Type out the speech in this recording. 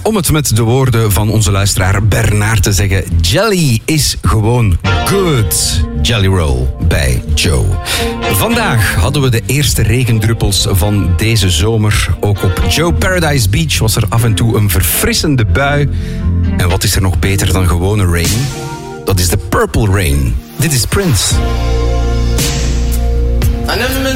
om het met de woorden van onze luisteraar Bernard te zeggen. Jelly is gewoon good. Jelly Roll bij Joe. Vandaag hadden we de eerste regendruppels van deze zomer. Ook op Joe Paradise Beach was er af en toe een verfrissende bui. En wat is er nog beter dan gewone rain? Dat is de Purple Rain. Dit is Prince.